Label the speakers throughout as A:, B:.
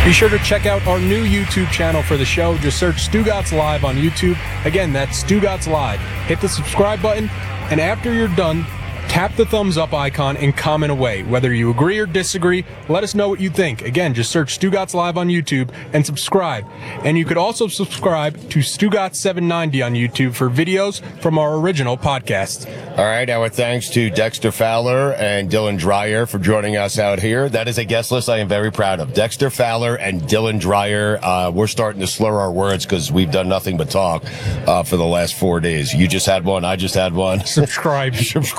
A: Be sure to check out our new YouTube channel for the show. Just search Stugotz Live on YouTube. Again, that's Stugotz Live. Hit the subscribe button, and after you're done, tap the thumbs up icon and comment away. Whether you agree or disagree, let us know what you think. Again, just search Stugotz Live on YouTube and subscribe. And you could also subscribe to Stugotz790 on YouTube for videos from our original podcasts.
B: All right, our thanks to Dexter Fowler and Dylan Dreyer for joining us out here. That is a guest list I am very proud of. Dexter Fowler and Dylan Dreyer. We're starting to slur our words because we've done nothing but talk for the last 4 days. You just had one. I just had one.
A: Subscribe.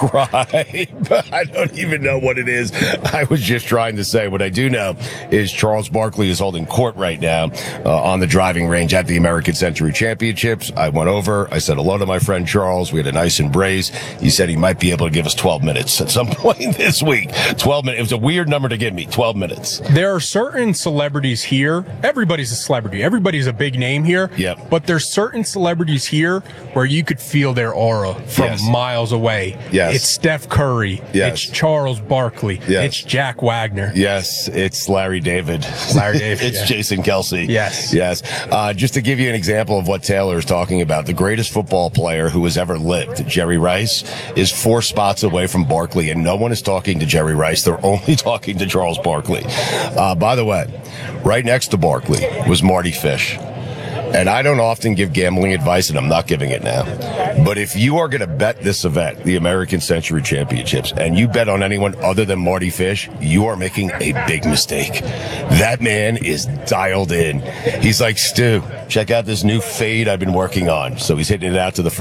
B: I don't even know what it is. I was just trying to say. What I do know is Charles Barkley is holding court right now on the driving range at the American Century Championships. I went over. I said hello to my friend Charles. We had a nice embrace. He said he might be able to give us 12 minutes at some point this week. 12 minutes. It was a weird number to give me. 12 minutes.
A: There are certain celebrities here. Everybody's a celebrity. Everybody's a big name here.
B: Yep.
A: But there's certain celebrities here where you could feel their aura from miles away.
B: Yes.
A: It's Steph Curry.
B: Yes.
A: It's Charles Barkley.
B: Yes.
A: It's Jack Wagner.
B: Yes, it's Larry David. It's Jason Kelsey.
A: Yes.
B: Yes. Just to give you an example of what Taylor is talking about, the greatest football player who has ever lived, Jerry Rice, is 4 spots away from Barkley, and no one is talking to Jerry Rice. They're only talking to Charles Barkley. By the way, right next to Barkley was Marty Fish. And I don't often give gambling advice, and I'm not giving it now. But if you are going to bet this event, the American Century Championships, and you bet on anyone other than Marty Fish, you are making a big mistake. That man is dialed in. He's like, Stu, check out this new fade I've been working on. So he's hitting it out to the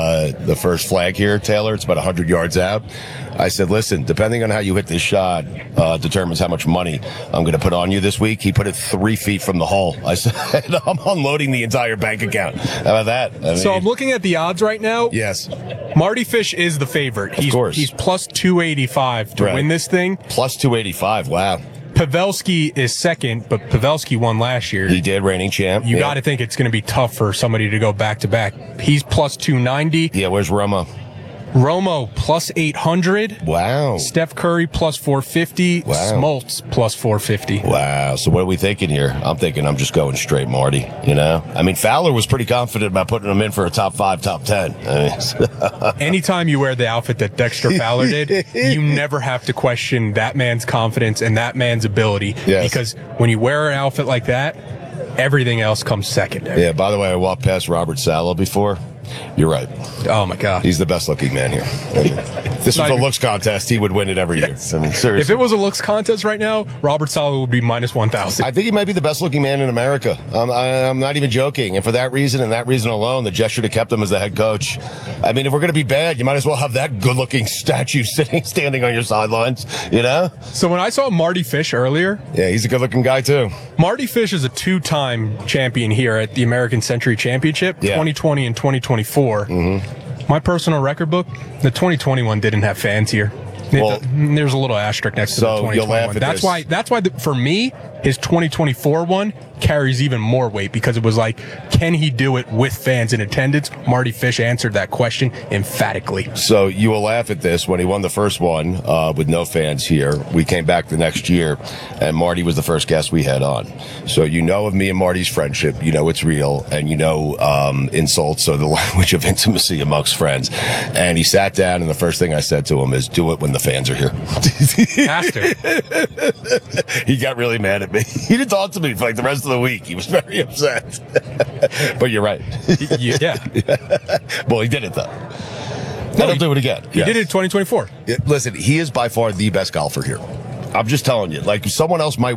B: first flag here, Taylor. It's about 100 yards out. I said, listen, depending on how you hit this shot determines how much money I'm going to put on you this week. He put it 3 feet from the hole. I said, I'm unloading the entire bank account. How about that?
A: So I'm looking at the odds right now.
B: Yes.
A: Marty Fish is the favorite.
B: Of course.
A: He's plus 285 to win this thing.
B: Plus 285. Wow.
A: Pavelski is second, but Pavelski won last year.
B: He did, reigning champ.
A: You got to think it's going to be tough for somebody to go back-to-back. He's plus 290.
B: Yeah, where's Romo?
A: Romo plus 800.
B: Wow.
A: Steph Curry plus 450.
B: Wow.
A: Smoltz plus 450.
B: Wow. So what are we thinking here? I'm thinking I'm just going straight Marty, you know? I mean, Fowler was pretty confident about putting him in for a top 5, top 10.
A: Anytime you wear the outfit that Dexter Fowler did, you never have to question that man's confidence and that man's ability.
B: Yes.
A: Because when you wear an outfit like that, everything else comes secondary.
B: Yeah, by the way, I walked past Robert Saleh before. You're right.
A: Oh, my God.
B: He's the best looking man here. If this was a looks contest, he would win it every year. I mean, seriously.
A: If it was a looks contest right now, Robert Saleh would be minus 1,000.
B: I think he might be the best looking man in America. I'm not even joking. And for that reason and that reason alone, the Jets should have kept him as the head coach. I mean, if we're going to be bad, you might as well have that good looking statue standing on your sidelines, you know?
A: So when I saw Marty Fish earlier.
B: Yeah, he's a good looking guy, too.
A: Marty Fish is a 2-time champion here at the American Century Championship, 2020 and 2024. My personal record book, the 2021 didn't have fans here. Well, there's a little asterisk next to the 2021.
B: You'll laugh at
A: that's why for me, his 2024 one carries even more weight because it was like, can he do it with fans in attendance? Marty Fish answered that question emphatically.
B: So you will laugh at this. When he won the first one with no fans here, we came back the next year, and Marty was the first guest we had on. So you know of me and Marty's friendship. You know it's real, and you know insults are the language of intimacy amongst friends. And he sat down, and the first thing I said to him is, do it when the fans are here.
A: Has to.
B: He got really mad at me. He didn't talk to me for like the rest of the week. He was very upset. But you're right.
A: Yeah.
B: Well, he did it, though. He'll do it again.
A: He did it in 2024.
B: Listen, he is by far the best golfer here. I'm just telling you. Like, someone else might